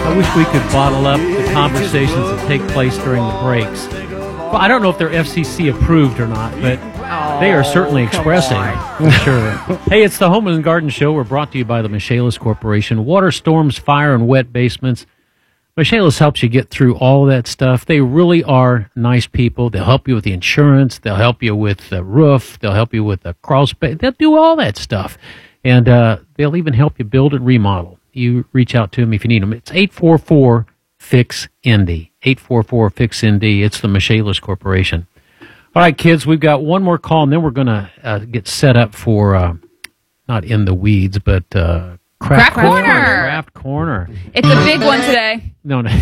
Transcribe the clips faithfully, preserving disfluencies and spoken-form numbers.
I wish we could bottle up the conversations that take place during the breaks. Well, I don't know if they're F C C approved or not, but oh, they are certainly expressing, for sure. Hey, it's the Home and Garden Show. We're brought to you by the Michaelis Corporation. Water, storms, fire, and wet basements. Michaelis helps you get through all that stuff. They really are nice people. They'll help you with the insurance. They'll help you with the roof. They'll help you with the crawl space. They'll do all that stuff. And uh, they'll even help you build and remodel. You reach out to them if you need them. It's eight four four, F I X, Indy. eight four four, F I X, Indy. It's the Michaelis Corporation. All right, kids, we've got one more call, and then we're going to uh, get set up for, uh, not in the weeds, but uh, Craft, Craft Corner. Corner. Craft Corner. It's a big one today. No, no.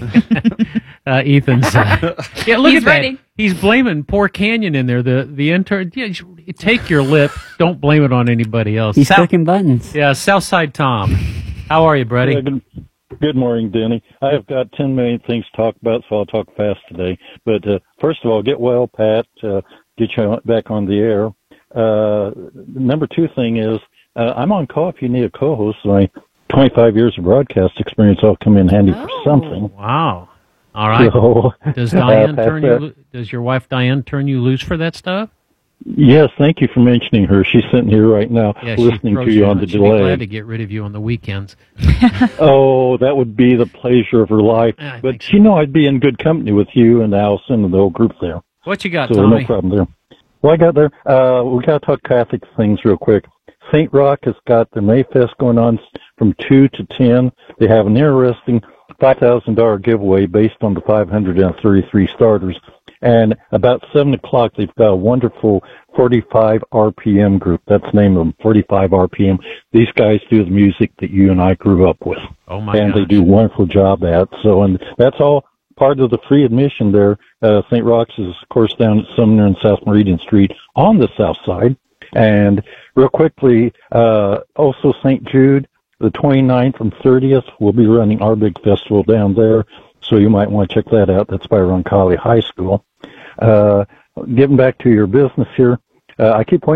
uh, Ethan's. Uh, yeah, look He's at ready. that. He's blaming poor Canyon in there. The the intern. Yeah, you take your lip. Don't blame it on anybody else. He's South, clicking buttons. Yeah, Southside Tom. How are you, buddy? Yeah, good, good morning, Denny. I have got ten million things to talk about, so I'll talk fast today. But uh, first of all, get well, Pat. Uh, get you back on the air. Uh, number two thing is, uh, I'm on call if you need a co-host. My twenty-five years of broadcast experience all come in handy oh, for something. Wow. All right. So, does Diane uh, turn you? lo- Does your wife Diane turn you loose for that stuff? Yes, thank you for mentioning her. She's sitting here right now Yeah, she listening throws to you on out. the She'd be delay. glad to get rid of you on the weekends. Oh, that would be the pleasure of her life. Yeah, I But think so. you know I'd be in good company with you and Allison and the whole group there. What you got, So Tommy? no problem there. Well, I got there. Uh, we got to talk Catholic things real quick. Saint Rock has got their Mayfest going on from two to ten. They have an interesting five thousand dollars giveaway based on the five hundred thirty-three starters. And about seven o'clock, they've got a wonderful forty-five R P M group. That's the name of them, forty-five R P M. These guys do the music that you and I grew up with. Oh, my And gosh. they do a wonderful job at it. So, and that's all part of the free admission there. Uh, Saint Rock's is, of course, down at Sumner and South Meridian Street on the south side. And real quickly, uh, also Saint Jude, the twenty-ninth and thirtieth, we'll be running our big festival down there. So you might want to check that out. That's by Roncalli High School. Uh, getting back to your business here, uh, I keep pointing